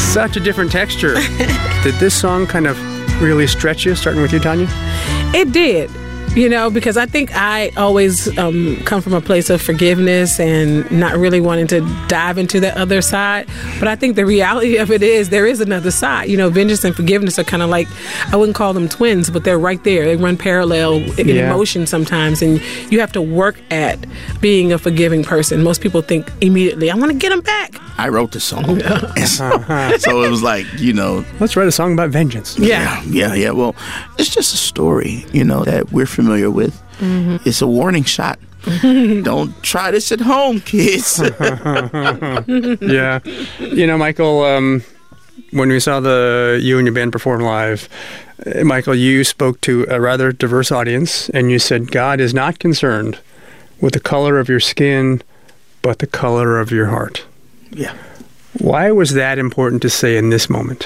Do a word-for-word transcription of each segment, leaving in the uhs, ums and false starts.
Such a different texture. Did this song kind of really stretch you, starting with you, Tanya? It did. You know, because I think I always um, come from a place of forgiveness and not really wanting to dive into the other side. But I think the reality of it is there is another side. You know, vengeance and forgiveness are kind of like, I wouldn't call them twins, but they're right there. They run parallel in Yeah. emotion sometimes. And you have to work at being a forgiving person. Most people think immediately, I want to get them back. I wrote the song. so, so it was like, you know. Let's write a song about vengeance. Yeah. Yeah, yeah. Well, it's just a story, you know, that we're familiar with. Mm-hmm. It's a warning shot. Don't try this at home, kids. Yeah. You know, Michael, um, when we saw the you and your band perform live, uh, Michael, you spoke to a rather diverse audience, and you said God is not concerned with the color of your skin, but the color of your heart. Yeah. Why was that important to say in this moment?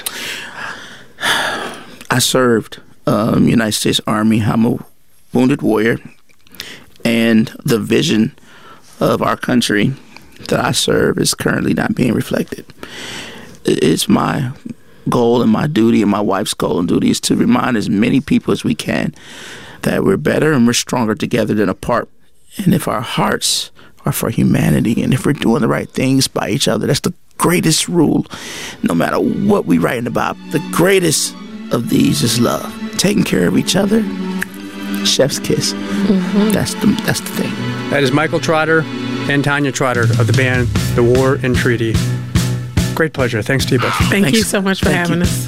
I served um, United States Army. I'm a wounded warrior. And the vision of our country that I serve is currently not being reflected. It's my goal and my duty and my wife's goal and duty is to remind as many people as we can that we're better and we're stronger together than apart. And if our hearts are for humanity and if we're doing the right things by each other, that's the greatest rule. No matter what we're writing about, the greatest of these is love. Taking care of each other, chef's kiss. Mm-hmm. That's the that's the thing. That is Michael Trotter and Tanya Trotter of the band The War and Treaty. Great pleasure. Thanks to you both. Thank Thanks. you so much for Thank having you. us.